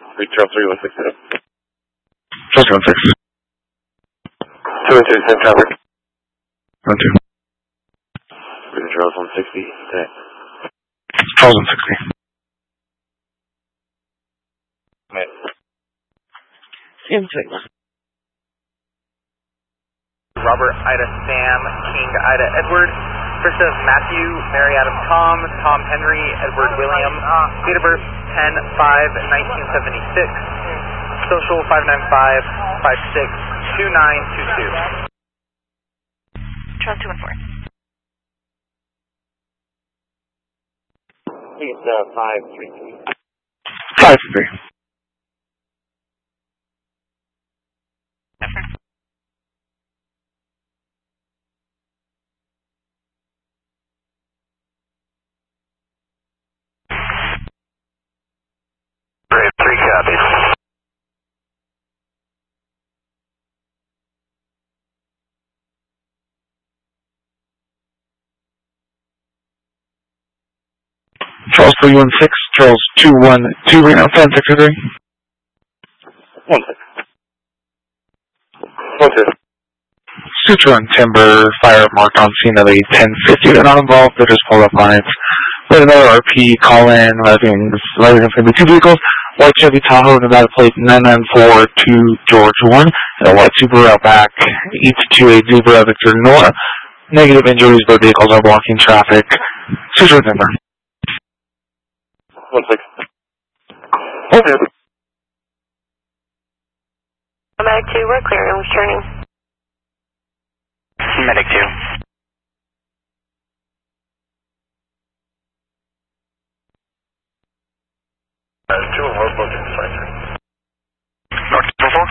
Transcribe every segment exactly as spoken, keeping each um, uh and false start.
three, Charles three one six. Charles three one six. two one two, same traffic. one two. Charles one sixty, today. Charles one sixty. Right. Sam Twigler. Robert, Ida, Sam, King, Ida, Edward. First of Matthew, Mary, Adam, Tom, Tom, Henry, Edward, William. Date of birth, ten five nineteen seventy-six. Social, five nine five five six two nine two two. Charles two one four. I think it's uh, five three three. five three. Great, three copies. Charles three one six, Charles two one two, right now, ten six three. One six. One two. Suture on timber, fire marked on scene of a ten fifty. They're not involved, they're just pulled up on it. With another R P, call in, letting it's going to be two vehicles, white Chevy Tahoe, Nevada plate nine nine four two George one, and a white Subaru Outback, each two eight Zebra Victor Nora. Negative injuries, but vehicles are blocking traffic. Suture on timber. One six. Okay. Medic two, we're clear and returning. Medic two. Uh, two of our bookings, five three. North two four.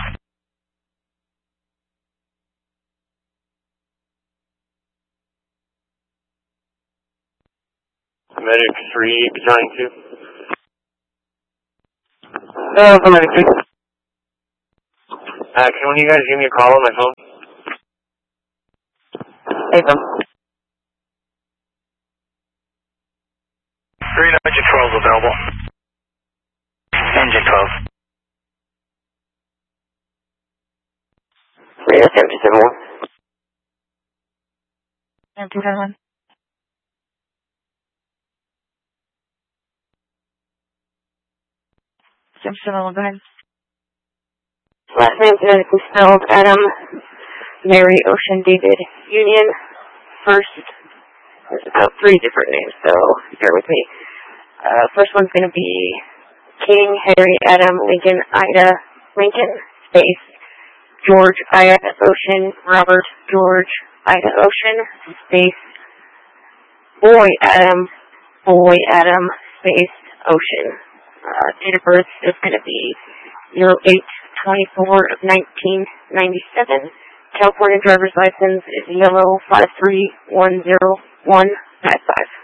Medic three, nine two. Uh, Medic two. Uh, can one of you guys give me a call on my phone? Hey, Tom. Three engine twelve available. Engine twelve. Three, that's empty, seven one. Empty seven one. Sam seven one, go ahead. Last name genetically spelled Adam, Mary, Ocean, David, Union. First, there's about three different names, so bear with me. Uh, first one's going to be King, Henry, Adam, Lincoln, Ida, Lincoln, space, George, Ida, Ocean, Robert, George, Ida, Ocean, space, Boy, Adam, Boy, Adam, space, Ocean. Uh, date of birth is going to be zero eight twenty-four of nineteen ninety-seven. California driver's license is yellow five three one zero one five five.